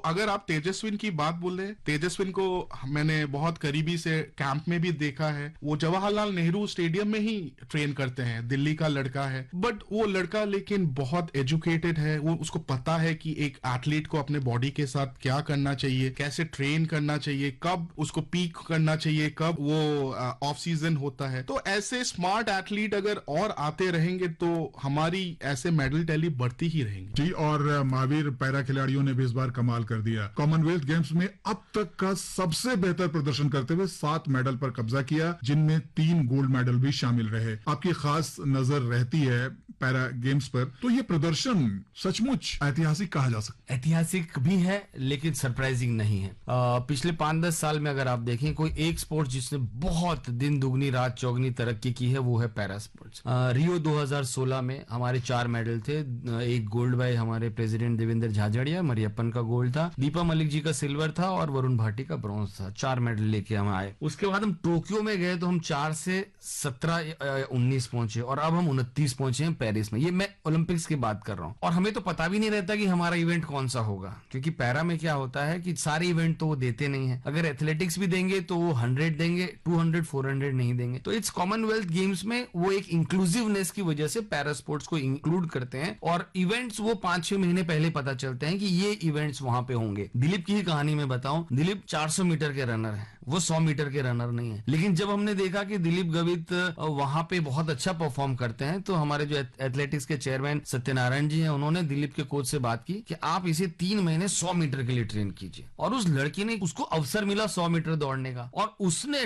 अगर आप तेजस्विन की बात बोले, तेजस्विन को मैंने बहुत करीबी से कैंप में भी देखा है। वो जवाहरलाल नेहरू स्टेडियम में ही ट्रेन करते हैं, दिल्ली का लड़का है, बट वो लड़का लेकिन बहुत एजुकेटेड है। वो उसको पता है कि एक एथलीट को अपने बॉडी के साथ क्या करना चाहिए, कैसे ट्रेन करना चाहिए, कब उसको पीक करना चाहिए, कब वो ऑफ सीजन होता है। तो ऐसे स्मार्ट एथलीट अगर और आते रहेंगे तो हमारी ऐसे मेडल टैली बढ़ती ही रहेंगी। जी, और महावीर पैरा खिलाड़ियों ने भी इस बार कमाल कर दिया। कॉमनवेल्थ गेम्स में अब तक का सबसे बेहतर प्रदर्शन करते हुए 7 मेडल पर कब्जा किया, जिनमें 3 गोल्ड मेडल भी शामिल रहे। आपकी खास नजर रहती है पैरा गेम्स पर, तो ये प्रदर्शन सचमुच ऐतिहासिक कहा जा सकता है। ऐतिहासिक भी है लेकिन सरप्राइजिंग नहीं है। पिछले 5-10 साल में अगर आप देखें, कोई एक स्पोर्ट जिसने बहुत दिन दुगनी रात चौगनी तरक्की की है वो है पैरा स्पोर्ट्स। रियो 2016 में हमारे 4 मेडल थे। एक गोल्ड बाय हमारे प्रेसिडेंट देवेंद्र झाझड़िया, मरियप्पन का गोल्ड था, दीपा मलिक जी का सिल्वर था और वरुण भाटी का ब्रॉन्ज था। 4 मेडल लेके हम आए। उसके बाद हम टोक्यो में गए तो हम 4 से 17-19 पहुंचे और अब हम 29 पहुंचे हैं पेरिस में। ये मैं ओलंपिक्स की बात कर रहा हूं। और हमें तो पता भी नहीं रहता कि हमारा इवेंट कौन सा होगा, क्योंकि पैरा में क्या होता है कि सारे इवेंट तो वो देते नहीं है। अगर एथलेटिक्स भी देंगे तो वो 100 देंगे, 200, 400 नहीं देंगे। तो इट्स कॉमनवेल्थ गेम्स में वो एक इंक्लूसिवनेस की वजह से पैरा स्पोर्ट्स को इंक्लूड करते हैं और इवेंट्स वो 5-6 महीने पहले पता चलते हैं कि ये इवेंट्स वहां पे होंगे। दिलीप की ही कहानी में बताऊं, दिलीप 400 मीटर के रनर है, वो 100 मीटर के रनर नहीं है। लेकिन जब हमने देखा कि दिलीप गवित वहां पे बहुत अच्छा परफॉर्म करते हैं तो हमारे जो एथलेटिक्स के चेयरमैन सत्यनारायण जी हैं, उन्होंने दिलीप के कोच से बात की कि आप इसे 3 महीने 100 मीटर के लिए ट्रेन कीजिए। और उस लड़की ने, उसको अवसर मिला 100 मीटर दौड़ने का और उसने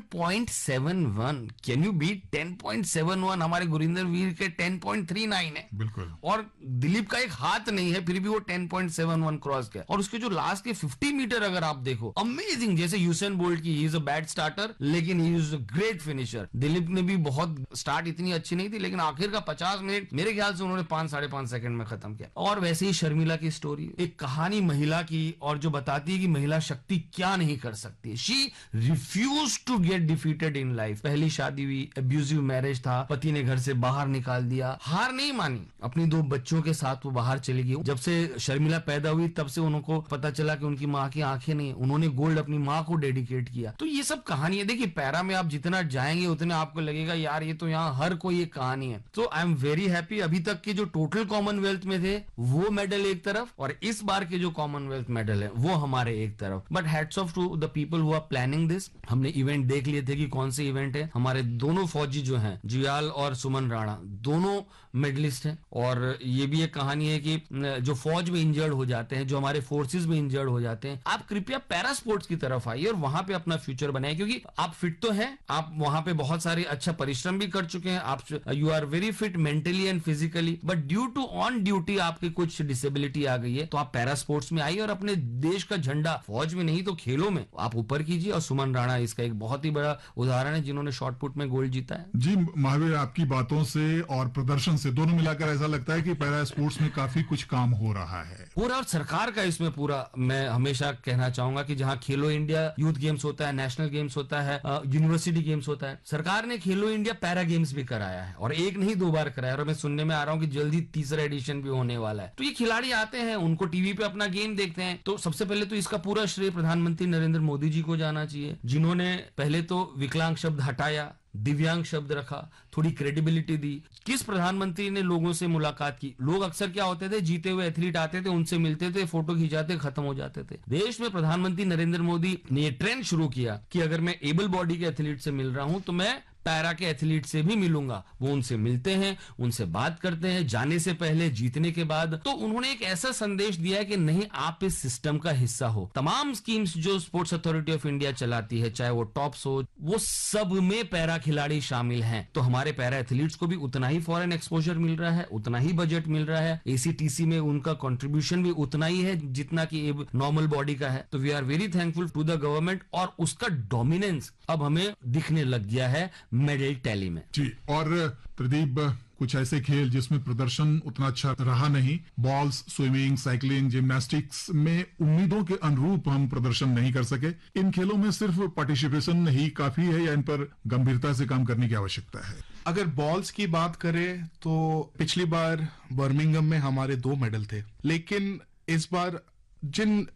10.71, कैन यू बीट 10.71? हमारे गुरिंदर वीर के 10.39 है। बिल्कुल। और दिलीप का एक हाथ नहीं है फिर भी वो 10.71 क्रॉस किया। और उसके जो लास्ट के 50 मीटर अगर आप देखो, अमेजिंग। जैसे यूसेन बोल्ट की, he is a bad starter लेकिन he is a great finisher. Dilip ने भी बहुत स्टार्ट इतनी अच्छी नहीं थी लेकिन आखिर का 50 मिनट मेरे ख्याल से उन्होंने 5-5.5 सेकंड में खत्म किया। और वैसे ही शर्मिला की स्टोरी, एक कहानी महिला की, और जो बताती है कि महिला शक्ति क्या नहीं कर सकती। She refuse to get defeated in life. पहली शादी हुई, अब्यूजिव मैरिज था, पति ने घर से बाहर निकाल दिया, हार नहीं मानी, अपनी 2 बच्चों के साथ वो बाहर चली गई। जब से शर्मिला पैदा हुई तब से उनको पता चला कि उनकी माँ की आंखें नहीं, उन्होंने गोल्ड अपनी माँ को डेडिकेट किया। तो ये सब कहानी है। देखिए पैरा में आप जितना जाएंगे उतने आपको लगेगा यार ये तो यहाँ हर कोई एक कहानी है। तो आई एम वेरी हैप्पी। अभी तक के जो टोटल कॉमनवेल्थ में थे वो मेडल एक तरफ और इस बार के जो कॉमनवेल्थ मेडल है वो हमारे एक तरफ। But hats off to the people who are planning this. हमने इवेंट देख लिए थे कि कौन से इवेंट है। हमारे दोनों फौजी जो हैं, जुयाल और सुमन राणा, दोनों मेडलिस्ट हैं। और ये भी एक कहानी है कि जो फौज में इंजर्ड हो जाते हैं, जो हमारे फोर्सेस में इंजर्ड हो जाते हैं, आप कृपया पैरा स्पोर्ट्स की तरफ आइए और वहां पे अपना फ्यूचर बनाए, क्योंकि आप फिट तो हैं, आप वहां पे बहुत सारे अच्छा परिश्रम भी कर चुके हैं, आप you are very fit mentally and physically, but due to on duty आपकी कुछ डिसेबिलिटी आ गई है, तो आप पैरा स्पोर्ट्स में आइए और अपने देश का झंडा फौज में नहीं तो खेलों में आप ऊपर कीजिए। और सुमन राणा इसका एक बहुत ही बड़ा उदाहरण है, जिन्होंने शॉटपुट में गोल्ड जीता है। जी महावीर, आपकी बातों से और प्रदर्शन से दोनों मिलाकर ऐसा लगता है कि पैरा स्पोर्ट्स में काफी कुछ काम हो रहा है। पूरा, और सरकार का इसमें पूरा, मैं हमेशा कहना चाहूंगा कि जहां खेलो इंडिया यूथ गेम्स होता है, नेशनल गेम्स होता है, यूनिवर्सिटी गेम्स होता है, सरकार ने खेलो इंडिया पैरा गेम्स भी कराया है और एक नहीं 2 बार कराया। और मैं सुनने में आ रहा हूं कि जल्दी 3रा एडिशन भी होने वाला है। तो ये खिलाड़ी आते हैं, उनको टीवी पे अपना गेम देखते हैं। तो सबसे पहले तो इसका पूरा श्रेय प्रधानमंत्री नरेंद्र मोदी जी को जाना चाहिए, जिन्होंने पहले तो विकलांग शब्द हटाया, दिव्यांग शब्द रखा, थोड़ी क्रेडिबिलिटी दी। किस प्रधानमंत्री ने लोगों से मुलाकात की? लोग अक्सर क्या होते थे, जीते हुए एथलीट आते थे, उनसे मिलते थे, फोटो खिंचाते, खत्म हो जाते थे। देश में प्रधानमंत्री नरेंद्र मोदी ने ये ट्रेंड शुरू किया कि अगर मैं एबल बॉडी के एथलीट से मिल रहा हूं तो मैं पैरा के एथलीट से भी मिलूंगा। वो उनसे मिलते हैं, उनसे बात करते हैं, जाने से पहले, जीतने के बाद। तो उन्होंने एक ऐसा संदेश दिया है कि नहीं, आप इस सिस्टम का हिस्सा हो। तमाम स्कीम्स जो स्पोर्ट्स अथॉरिटी ऑफ इंडिया चलाती है, चाहे वो टॉप्स हो, वो सब में पैरा खिलाड़ी शामिल हैं। तो हमारे पैरा एथलीट्स को भी उतना ही फॉरेन एक्सपोजर मिल रहा है, उतना ही बजट मिल रहा है, एसीटीसी में उनका कंट्रीब्यूशन भी उतना ही है जितना कि नॉर्मल बॉडी का है। तो we are very thankful to the government और उसका डोमिनेंस अब हमें दिखने लग गया है मेडल टैली में। जी, और प्रदीप, कुछ ऐसे खेल जिसमें प्रदर्शन उतना अच्छा रहा नहीं, बॉल्स, स्विमिंग, साइकिलिंग, जिम्नास्टिक्स में उम्मीदों के अनुरूप हम प्रदर्शन नहीं कर सके। इन खेलों में सिर्फ पार्टिसिपेशन ही काफी है या इन पर गंभीरता से काम करने की आवश्यकता है? अगर बॉल्स की बात करें तो पिछली बार बर्मिंघम में हमारे 2 मेडल थे, लेकिन इस बार जिन